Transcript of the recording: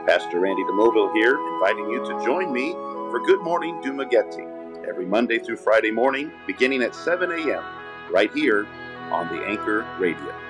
Pastor Randy DeMoville here, inviting you to join me for Good Morning Dumaguete every Monday through Friday morning, beginning at 7 a.m., right here on the Anchor Radio.